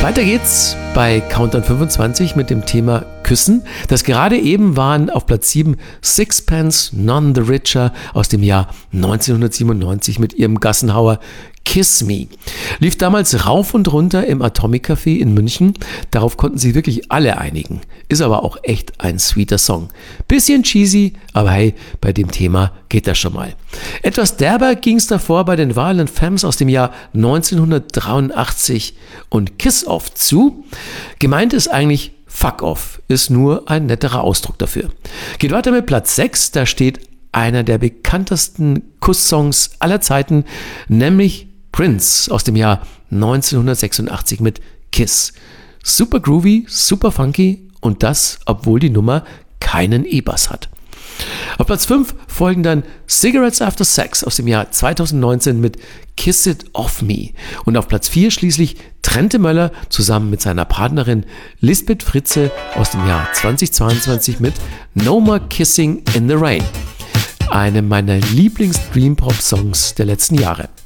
Weiter geht's bei Countdown 25 mit dem Thema Küssen. Das gerade eben waren auf Platz 7 Sixpence None the Richer aus dem Jahr 1997 mit ihrem Gassenhauer Kiss Me. Lief damals rauf und runter im Atomic Café in München. Darauf konnten sich wirklich alle einigen. Ist aber auch echt ein sweeter Song. Bisschen cheesy, aber hey, bei dem Thema geht das schon mal. Etwas derber ging's davor bei den Violent Femmes aus dem Jahr 1983 und Kiss Off zu. Gemeint ist eigentlich Fuck Off, ist nur ein netterer Ausdruck dafür. Geht weiter mit Platz 6, da steht einer der bekanntesten Kusssongs aller Zeiten, nämlich Prince aus dem Jahr 1986 mit Kiss. Super groovy, super funky und das, obwohl die Nummer keinen E-Bass hat. Auf Platz 5 folgen dann Cigarettes After Sex aus dem Jahr 2019 mit Kiss It Off Me. Und auf Platz 4 schließlich Trente Möller zusammen mit seiner Partnerin Lisbeth Fritze aus dem Jahr 2022 mit No More Kissing in the Rain. Eine meiner Lieblings-Dream-Pop-Songs der letzten Jahre.